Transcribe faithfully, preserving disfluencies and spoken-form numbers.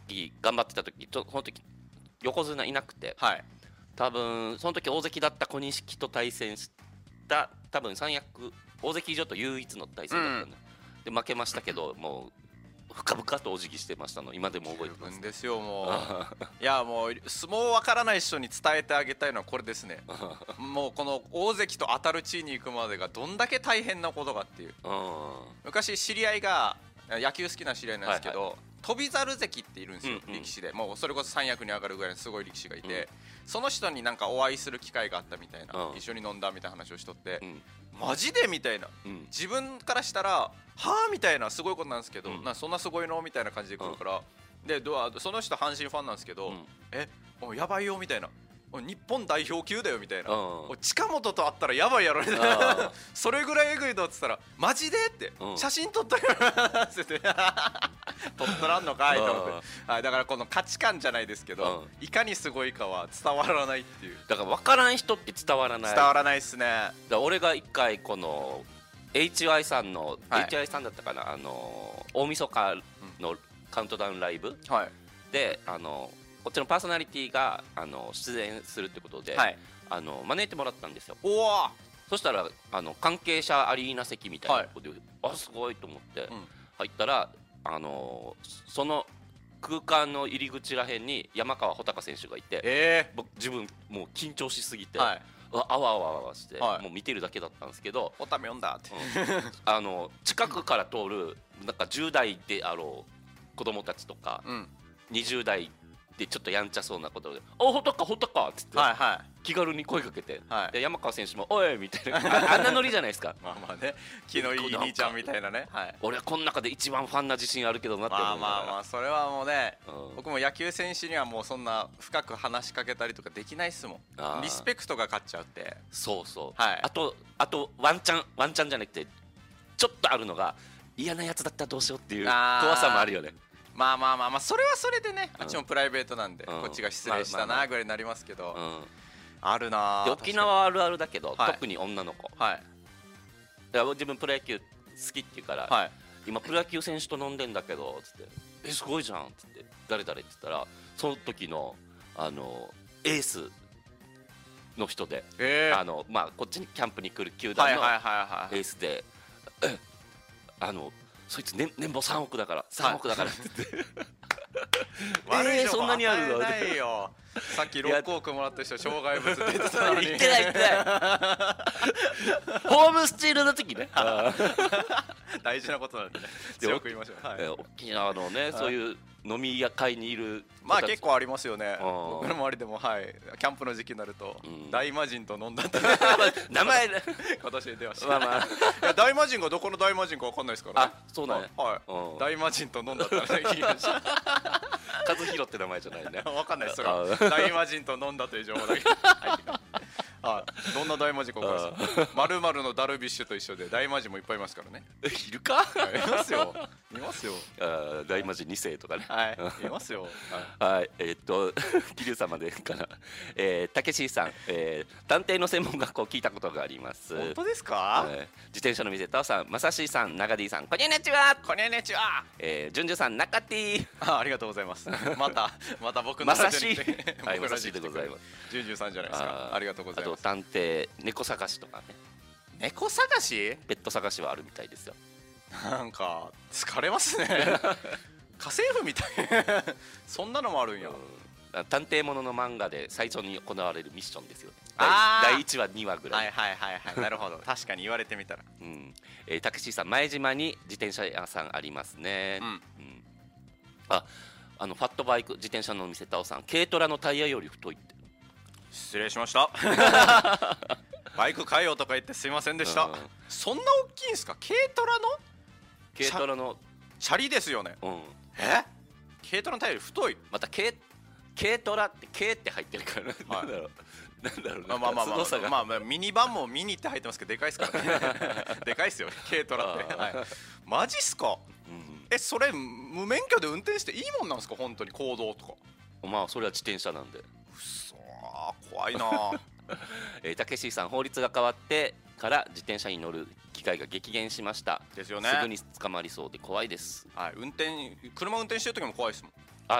時頑張ってた時ちょその時横綱いなくて、 はい、 多分その時大関だった小錦と対戦した多分三役大関以上と唯一の対戦だったんで、うん、で負けましたけどもう深々とお辞儀してましたの今でも覚えてます、 十分ですよもういやもう相撲わからない人に伝えてあげたいのはこれですねもうこの大関と当たる地位に行くまでがどんだけ大変なことかっていう昔知り合いが野球好きな知り合いなんですけど、はいはい、翔猿関っているんですよ、うんうん、力士でもうそれこそ三役に上がるぐらいのすごい力士がいて、うん、その人になんかお会いする機会があったみたいな、うん、一緒に飲んだみたいな話をしとって、うん、マジでみたいな、うん、自分からしたらはあみたいなすごいことなんですけど、うん、なそんなすごいのみたいな感じで来るから、うん、でその人阪神ファンなんですけど、うん、えもうやばいよみたいな日本代表級だよみたいな、うん、近本と会ったらやばいやろみたいなそれぐらいエグいのって言ったらマジでって、うん、写真撮ったよって撮っとらんのかいと思って、はい、だからこの価値観じゃないですけど、うん、いかにすごいかは伝わらないっていうだから分からん人って伝わらない伝わらないっすねだ俺が一回この エイチワイ さんの、はい、エイチワイ さんだったかなあの大晦日のカウントダウンライブ、はい、であのこっちのパーソナリティがあの出演するってことで、はい、あの招いてもらったんですよ。おそしたらあの関係者アリーナ席みたいなとこで、はい、あすごいと思って入ったら、うん、あのその空間の入り口らへんに山川穂高選手がいて、えー、僕自分もう緊張しすぎて、はい、あわあわあわして、はい、もう見てるだけだったんですけどおため読んだって、 うん、あの近くから通るなんかじゅう代であろう子供たちとか、うん、にじゅう代でちょっとやんちゃそうなことで「おほとかほとか」っつって、はいはい、気軽に声かけて、はい、で山川選手も「おい!」みたいな あ, あんなノリじゃないですかまあまあね気のいい兄ちゃんみたいなね、はい、 俺はこの中で一番ファンな自信あるけどなって思うまあまあまあそれはもうね、うん、僕も野球選手にはもうそんな深く話しかけたりとかできないっすもんリスペクトが勝っちゃうってそうそう、はい、あとあとワンチャンワンチャンじゃなくてちょっとあるのが嫌なやつだったらどうしようっていう怖さもあるよねまあまあまあまあそれはそれでね、うん、あっちもプライベートなんで、うん、こっちが失礼したなぐらいになりますけど、まあまあまあうん、あるなで沖縄あるあるだけど、はい、特に女の子、はい、だ自分プロ野球好きって言うから、はい、今プロ野球選手と飲んでんだけどつってえすごいじゃんっつって誰々って言ったらその時のあのエースの人で、えーあのまあ、こっちにキャンプに来る球団のエースであのそいつ年俸さんおくだからさんおくだからって言って悪い情報与えないよさっきろくおくもらった人障害物出てたのに言ってない言ってないホームスチールの時ね大事なことなんでね強く言いましょう、はい、 沖縄のねそういう飲み屋会にいるまあ結構ありますよね僕の周りでもはいキャンプの時期になると、うん、大魔神と飲んだって名前今年出ました、まあまあ、いや大魔神がどこの大魔神か分かんないですからねあそうだね、 はい、うん、大魔神と飲んだって聞きました和弘って名前じゃないね分かんないですそれは大魔神と飲んだという情報だけあどんな大魔神か分かりますまるまるのダルビッシュと一緒で大魔神もいっぱいいますからねいるかいますよいますよあ大魔神に世とかねはいいますよはい、はい、えー、っと桐生様でかなえー、たけしさん、えー、探偵の専門学校聞いたことがあります本当ですか、 えー、自転車の水田さんまさしさん長 D さんこにゃねちはこにゃねちはえー、じゅんじゅさん中 T あありがとうございますまたまた僕のまさしはいまさしでございますじゅんじゅさんじゃないですかありがとうございますあと探偵猫探しとかね猫探しペット探しはあるみたいですよなんか疲れますね家政婦みたいそんなのもあるんや、 うん、探偵ものの漫画で最初に行われるミッションですよねだいいちわにわぐらいはいはいはいはいなるほど確かに言われてみたらうんえー、たけしさん前島に自転車屋さんありますね、うんうん、ああのファットバイク自転車のお店タオさん軽トラのタイヤより太いって失礼しましたバイク買えよとか言ってすいませんでした、うん、そんな大きいんですか軽トラの軽トラのシャリですよね、うん、え軽トラのタイヤより太いまた軽軽トラって軽って入ってるから、はい、なんだろうなんだろうまあまあまあまあ、まあまあ、ミニバンもミニって入ってますけどでかいっすからねでかいっすよ軽トラって、はい、マジっすか、うん、えそれ無免許で運転していいもんなんですか本当に公道とかまあそれは自転車なんでうっそー怖いなえー、たけしさん法律が変わってから自転車に乗る機会が激減しましたですよねすぐに捕まりそうで怖いです、 はい、運転車運転してる時も怖いですもん